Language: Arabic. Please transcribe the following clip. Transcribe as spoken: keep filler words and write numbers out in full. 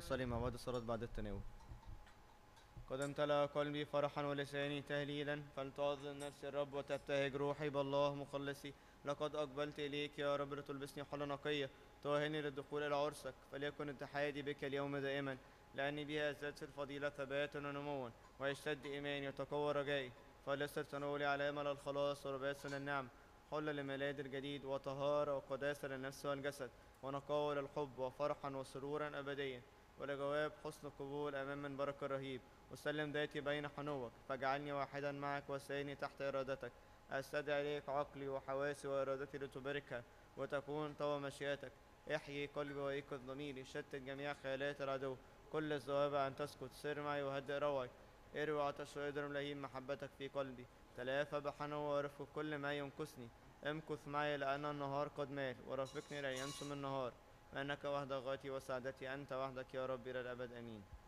نصلي مع بعض الصلاة بعد التناول. قد امتلأ قلبي فرحا ولساني تهليلا، فلتعظم نفسي الرب وتبتهج روحي بالله مخلصي. لقد أقبلت إليك يا رب لتلبسني حلة نقية، تؤهلني للدخول إلى عرسك. فليكن اتحادي بك اليوم دائما، لأني بها ازداد في الفضيلة ثباتا ونموا، ويشتد إيماني وتقوى رجائي. فليصر تناولي على أمل الخلاص ولباس النعم، حلة لميلاد الجديد وطهارة وقداسة للنفس والجسد، ونقاوة للحب وفرحا وسرورا أبديا، ولجواب حسن القبول أمام من بركة رهيب. أسلم ذاتي بين حنوك، فاجعلني واحدا معك وسيني تحت إرادتك. أستدعي إليك عقلي وحواسي وإرادتي لتباركها وتكون طوى مشيئتك. احيي قلبي وأيقظ ضميري، شتت جميع خيالات العدو. كل الزوابع أن تسكت، سر معي وهدئ روعي. اروي عطش ويضرم لهيب محبتك في قلبي. تلافى بحنو ورفق كل ما ينقصني. امكث معي لأن النهار قد مال، ورافقني لا ينسم النهار. لأنك وحدك غايتي وسعادتي، أنت وحدك يا رب إلى الأبد آمين.